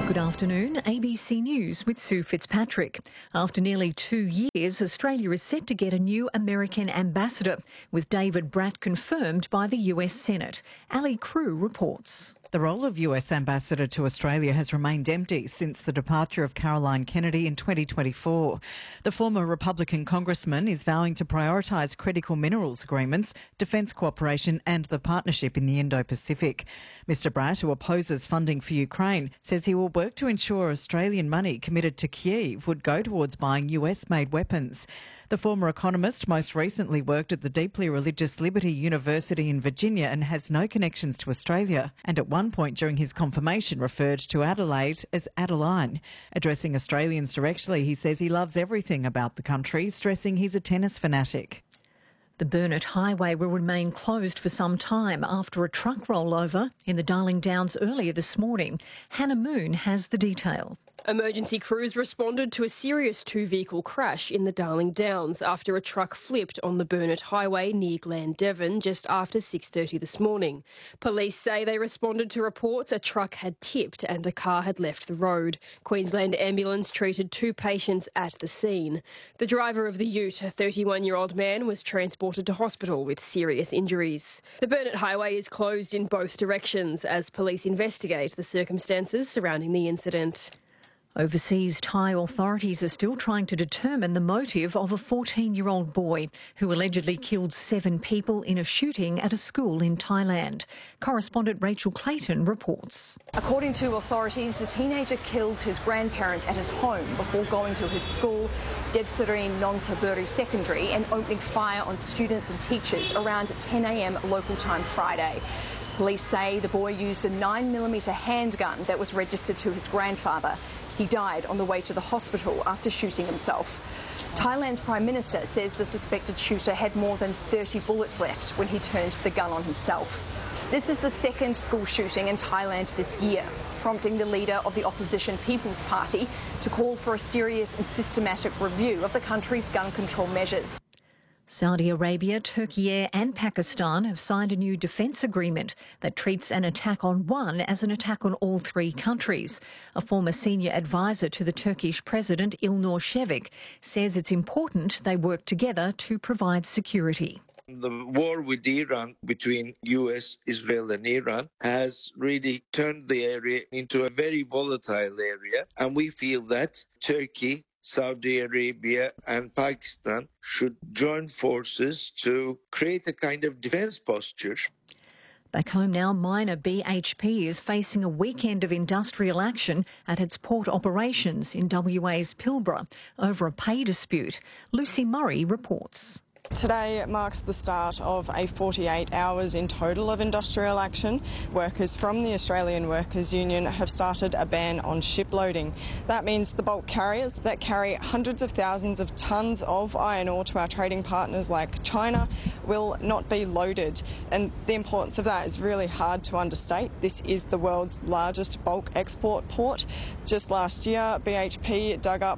Good afternoon, ABC News with Sue Fitzpatrick. After nearly 2 years, Australia is set to get a new American ambassador, with David Bratt confirmed by the US Senate. Ali Crew reports. The role of US Ambassador to Australia has remained empty since the departure of Caroline Kennedy in 2024. The former Republican congressman is vowing to prioritise critical minerals agreements, defence cooperation and the partnership in the Indo-Pacific. Mr Bratt, who opposes funding for Ukraine, says he will work to ensure Australian money committed to Kyiv would go towards buying US-made weapons. The former economist most recently worked at the deeply religious Liberty University in Virginia and has no connections to Australia, and at one point during his confirmation referred to Adelaide as Adeline. Addressing Australians directly, he says he loves everything about the country, stressing he's a tennis fanatic. The Burnett Highway will remain closed for some time after a truck rollover in the Darling Downs earlier this morning. Hannah Moon has the detail. Emergency crews responded to a serious two-vehicle crash in the Darling Downs after a truck flipped on the Burnett Highway near Glandevin just after 6:30 this morning. Police say they responded to reports a truck had tipped and a car had left the road. Queensland Ambulance treated 2 patients at the scene. The driver of the ute, a 31-year-old man, was transported to hospital with serious injuries. The Burnett Highway is closed in both directions as police investigate the circumstances surrounding the incident. Overseas Thai authorities are still trying to determine the motive of a 14-year-old boy who allegedly killed 7 people in a shooting at a school in Thailand. Correspondent Rachel Clayton reports. According to authorities, the teenager killed his grandparents at his home before going to his school, Debsarine Nontaburu Secondary, and opening fire on students and teachers around 10 a.m. local time Friday. Police say the boy used a 9mm handgun that was registered to his grandfather. He died on the way to the hospital after shooting himself. Thailand's Prime Minister says the suspected shooter had more than 30 bullets left when he turned the gun on himself. This is the second school shooting in Thailand this year, prompting the leader of the opposition People's Party to call for a serious and systematic review of the country's gun control measures. Saudi Arabia, Turkey and Pakistan have signed a new defence agreement that treats an attack on one as an attack on all 3 countries. A former senior advisor to the Turkish President Ilnur Shevik says it's important they work together to provide security. The war with Iran between US, Israel and Iran has really turned the area into a very volatile area, and we feel that Turkey, Saudi Arabia and Pakistan should join forces to create a kind of defence posture. Back home now, miner BHP is facing a weekend of industrial action at its port operations in WA's Pilbara over a pay dispute. Lucy Murray reports. Today marks the start of a 48 hours in total of industrial action. Workers from the Australian Workers Union have started a ban on ship loading. That means the bulk carriers that carry hundreds of thousands of tonnes of iron ore to our trading partners like China will not be loaded. And the importance of that is really hard to understate. This is the world's largest bulk export port. Just last year, BHP dug up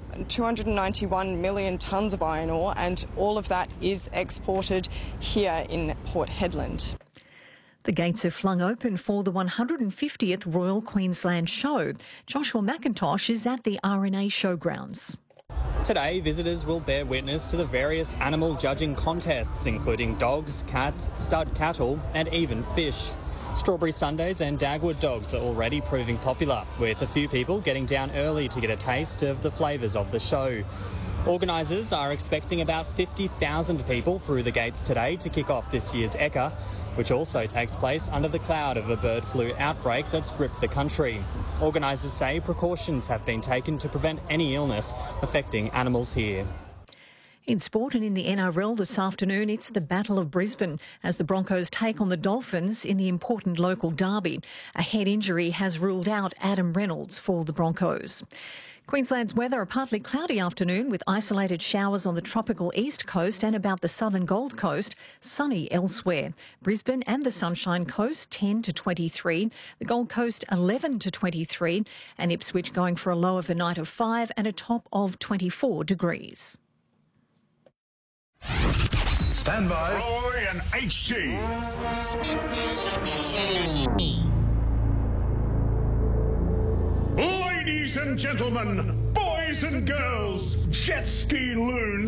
291 million tonnes of iron ore, and all of that is exported here in Port Hedland. The gates are flung open for the 150th Royal Queensland Show. Joshua McIntosh is at the RNA Showgrounds. Today, visitors will bear witness to the various animal judging contests, including dogs, cats, stud cattle and even fish. Strawberry Sundays and Dagwood dogs are already proving popular, with a few people getting down early to get a taste of the flavours of the show. Organisers are expecting about 50,000 people through the gates today to kick off this year's Ekka, which also takes place under the cloud of a bird flu outbreak that's gripped the country. Organisers say precautions have been taken to prevent any illness affecting animals here. In sport and in the NRL this afternoon, it's the Battle of Brisbane as the Broncos take on the Dolphins in the important local derby. A head injury has ruled out Adam Reynolds for the Broncos. Queensland's weather, a partly cloudy afternoon with isolated showers on the tropical east coast and about the southern Gold Coast, sunny elsewhere. Brisbane and the Sunshine Coast 10 to 23, the Gold Coast 11 to 23 and Ipswich going for a low of the night of 5 and a top of 24 degrees. Stand by. Roy and HG. Ladies Ladies and gentlemen, boys and girls, jet ski loons.